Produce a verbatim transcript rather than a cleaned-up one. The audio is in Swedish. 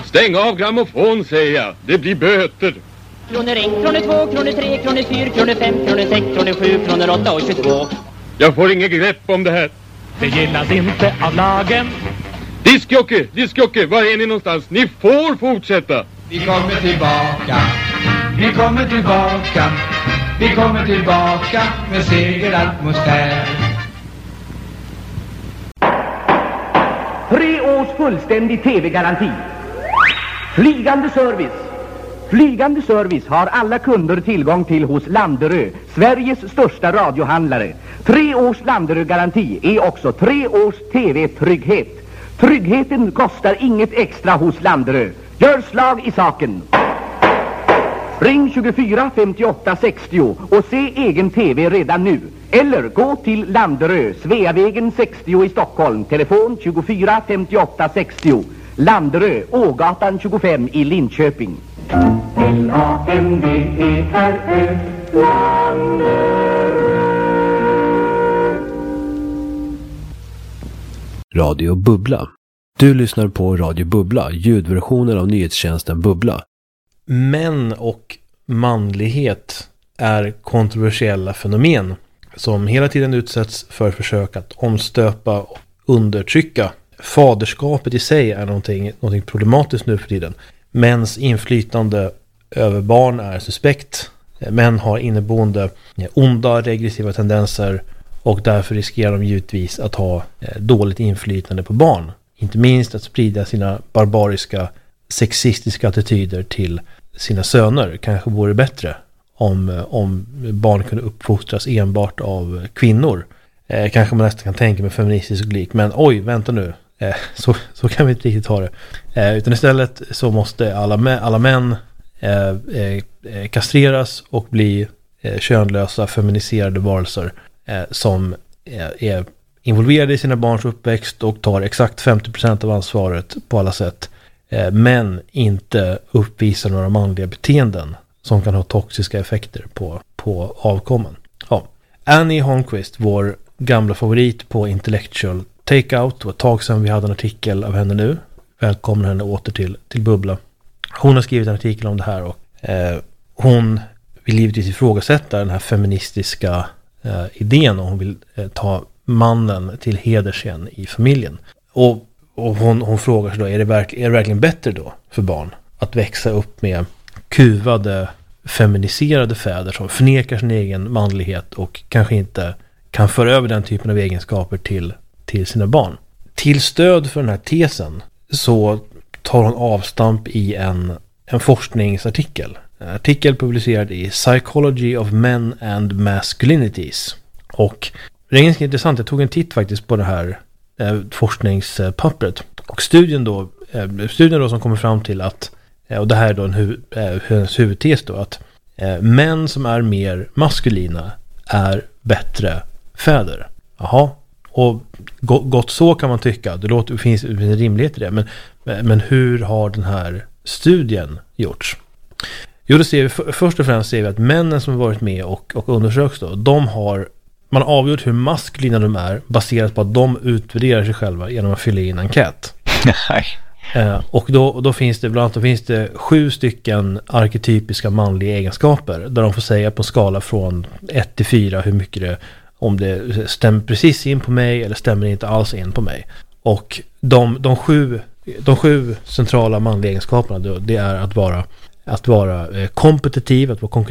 Stäng av grammofon, säger jag. Det blir böter. Kronor en, kronor två, kronor tre, kronor fyra, kronor fem, kronor sex, kronor sju, kronor åtta och tjugotvå. Jag får inget grepp om det här. Det gillas inte av lagen. Diskjocke, diskjocke, var är ni någonstans? Ni får fortsätta. Vi kommer tillbaka, vi kommer tillbaka, vi kommer tillbaka med segeratmosfär. Tre års fullständig tv-garanti. Flygande service. Flygande service har alla kunder tillgång till hos Landerö, Sveriges största radiohandlare. Tre års Landerö-garanti är också tre års tv-trygghet. Tryggheten kostar inget extra hos Landerö. Gör slag i saken. Ring tjugofyra femtioåtta sextio och se egen tv redan nu. Eller gå till Landerö, Sveavägen sextio i Stockholm. Telefon tjugofyra femtioåtta sextio. Landerö, Ågatan tjugofem i Linköping. L A N D E R Ö, Landerö. Radio Bubbla. Du lyssnar på Radio Bubbla, ljudversionen av nyhetstjänsten Bubbla. Män och manlighet är kontroversiella fenomen som hela tiden utsätts för försök att omstöpa och undertrycka. Faderskapet i sig är någonting, någonting problematiskt nu för tiden. Mäns inflytande över barn är suspekt. Män har inneboende onda, regressiva tendenser och därför riskerar de givetvis att ha dåligt inflytande på barn. Inte minst att sprida sina barbariska, sexistiska attityder till sina söner. Kanske vore bättre om, om barn kunde uppfostras enbart av kvinnor. Eh, kanske man nästan kan tänka med feministisk logik. Men oj, vänta nu. Eh, så, så kan vi inte riktigt ha det. Eh, utan istället så måste alla, mä- alla män eh, eh, kastreras och bli eh, könlösa, feminiserade varelser eh, som eh, är involverade i sina barns uppväxt och tar exakt femtio procent av ansvaret på alla sätt. Eh, men inte uppvisar några manliga beteenden som kan ha toxiska effekter på, på avkomman. Ja. Annie Holmquist, vår gamla favorit på Intellectual Takeout. Det var ett tag sedan vi hade en artikel av henne nu. Välkommen henne åter till, till Bubbla. Hon har skrivit en artikel om det här och eh, hon vill givetvis ifrågasätta den här feministiska eh, idén och hon vill eh, ta mannen till heders igen i familjen. Och, och hon, hon frågar sig då, är det, verk, är det verkligen bättre då för barn att växa upp med kuvade, feminiserade fäder som förnekar sin egen manlighet och kanske inte kan föra över den typen av egenskaper till, till sina barn? Till stöd för den här tesen så tar hon avstamp i en, en forskningsartikel. En artikel publicerad i Psychology of Men and Masculinities. Och det är ganska intressant, jag tog en titt faktiskt på det här eh, forskningspappret. Och studien då, eh, studien då som kommer fram till att, eh, och det här är då en hu- eh, hennes huvudtes då, att eh, män som är mer maskulina är bättre fäder. Jaha, och go- gott så kan man tycka, det, låter, det finns, det finns en rimlighet i det, men, men hur har den här studien gjorts? Jo, då ser vi, för, först och främst ser vi att männen som har varit med och, och undersöks då, de har man har avgjort hur maskulina de är baserat på att de utvärderar sig själva genom att fylla in en enkät. eh, och då, då finns det bland annat då finns det sju stycken arketypiska manliga egenskaper där de får säga på en skala från ett till fyra hur mycket det, om det stämmer precis in på mig eller stämmer inte alls in på mig. Och de, de, sju, de sju centrala manliga egenskaperna då, det är att vara, att vara eh, kompetitiv, att vara